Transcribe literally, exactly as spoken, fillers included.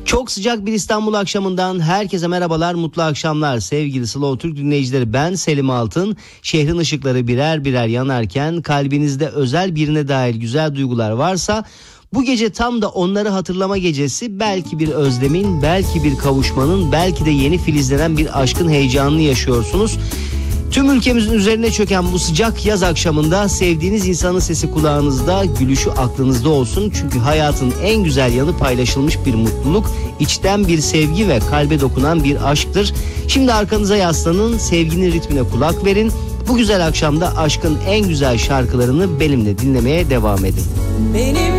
Çok sıcak bir İstanbul akşamından herkese merhabalar, mutlu akşamlar sevgili Slow Türk dinleyicileri. Ben Selim Altın. Şehrin ışıkları birer birer yanarken kalbinizde özel birine dair güzel duygular varsa bu gece tam da onları hatırlama gecesi. Belki bir özlemin, belki bir kavuşmanın, belki de yeni filizlenen bir aşkın heyecanını yaşıyorsunuz. Tüm ülkemizin üzerine çöken bu sıcak yaz akşamında sevdiğiniz insanın sesi kulağınızda, gülüşü aklınızda olsun. Çünkü hayatın en güzel yanı paylaşılmış bir mutluluk, içten bir sevgi ve kalbe dokunan bir aşktır. Şimdi arkanıza yaslanın, sevginin ritmine kulak verin. Bu güzel akşamda aşkın en güzel şarkılarını benimle dinlemeye devam edin. Benim